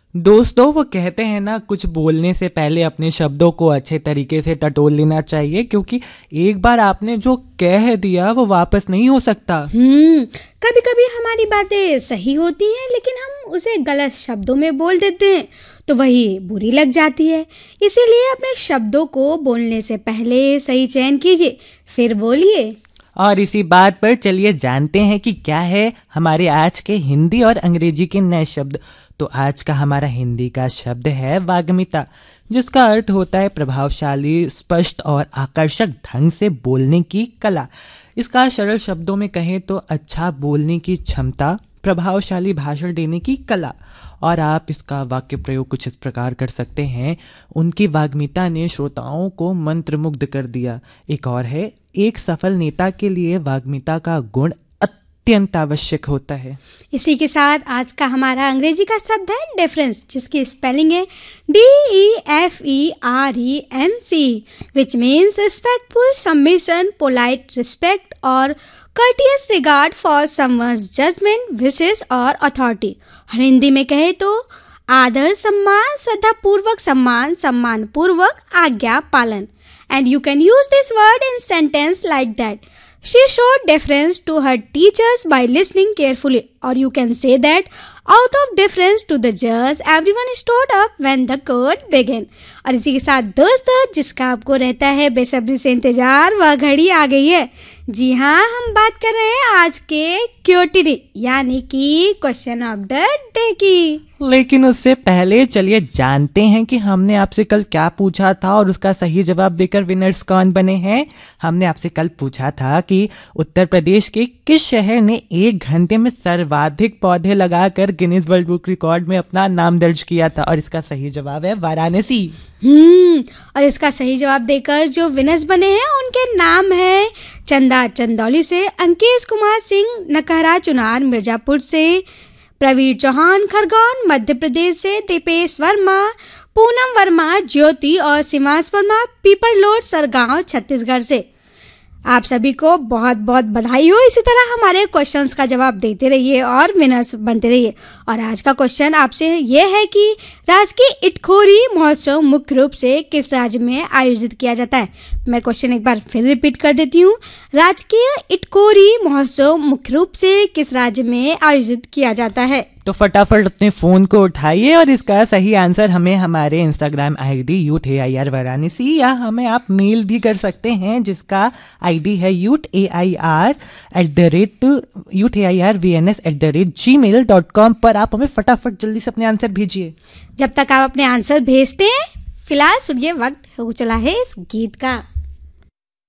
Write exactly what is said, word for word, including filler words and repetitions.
दोस्तों, वो कहते हैं ना, कुछ बोलने से पहले अपने शब्दों को अच्छे तरीके से टटोल लेना चाहिए, क्योंकि एक बार आपने जो कह दिया वो वापस नहीं हो सकता। हम्म कभी कभी हमारी बातें सही होती हैं, लेकिन हम उसे गलत शब्दों में बोल देते हैं तो वही बुरी लग जाती है। इसीलिए अपने शब्दों को बोलने से पहले सही चयन कीजिए, फिर बोलिए। और इसी बात पर चलिए जानते हैं कि क्या है हमारे आज के हिंदी और अंग्रेजी के नए शब्द। तो आज का हमारा हिंदी का शब्द है वाग्मिता, जिसका अर्थ होता है प्रभावशाली, स्पष्ट और आकर्षक ढंग से बोलने की कला। इसका सरल शब्दों में कहें तो अच्छा बोलने की क्षमता, प्रभावशाली भाषण देने की कला। और आप इसका वाक्य प्रयोग कुछ इस प्रकार कर सकते हैं, उनकी वाग्मिता ने श्रोताओं को मंत्रमुग्ध कर दिया। एक और है, एक सफल नेता के लिए वाग्मिता का गुण अत्यंत आवश्यक होता है। इसी के साथ आज का हमारा अंग्रेजी का शब्द है डिफरेंस, जिसकी स्पेलिंग है D E F E R E N C, which means respectful, submission, polite respect और courteous regard for someone's judgment, wishes और authority। और हिंदी में कहे तो आदर, सम्मान, श्रद्धा पूर्वक सम्मान, सम्मान पूर्वक आज्ञा पालन। And you can use this word in sentence like that. She showed deference to her teachers by listening carefully. Or you can say that out of deference to the judge, everyone stood up when the court began. और इसी के साथ दोस्तों, जिसका आपको रहता है बेसब्री से इंतजार, वह घड़ी आ गई है। जी हाँ, हम बात कर रहे हैं आज के क्यूटी यानी कि क्वेश्चन ऑफ द डे की। लेकिन उससे पहले चलिए जानते हैं कि हमने आपसे कल क्या पूछा था और उसका सही जवाब देकर विनर्स कौन बने हैं। हमने आपसे कल पूछा था कि उत्तर प्रदेश के किस शहर ने एक घंटे में सर्वाधिक पौधे लगाकर गिनीज वर्ल्ड बुक रिकॉर्ड में अपना नाम दर्ज किया था, और इसका सही जवाब है वाराणसी। हम्म और इसका सही जवाब देकर जो विनर्स बने हैं उनके नाम है चंदा चंदौली से, अंकेश कुमार सिंह नकहरा चुनार मिर्जापुर से, प्रवीर चौहान खरगोन मध्य प्रदेश से, दीपेश वर्मा, पूनम वर्मा ज्योति और सीमांश वर्मा पीपर लोड सरगांव छत्तीसगढ़ से। आप सभी को बहुत बहुत बधाई हो। इसी तरह हमारे क्वेश्चंस का जवाब देते रहिए और विनर्स बनते रहिए। और आज का क्वेश्चन आपसे ये है कि राजकीय इटखोरी महोत्सव मुख्य रूप से किस राज्य में आयोजित किया जाता है। मैं क्वेश्चन एक बार फिर रिपीट कर देती हूँ। राजकीय इटखोरी महोत्सव मुख्य रूप से किस राज्य में आयोजित किया जाता है। तो फटाफट अपने फ़ोन को उठाइए और इसका सही आंसर हमें हमारे Instagram ID youth A I R Varanasi, या हमें आप मेल भी कर सकते हैं, जिसका आईडी है youth A I R at the rate youth A I R V N S at the rate ji mail dot com पर आप हमें फटाफट जल्दी से अपने आंसर भेजिए। जब तक आप अपने आंसर भेजते हैं, फिलहाल सुनिए, वक्त हो चला है इस गीत का।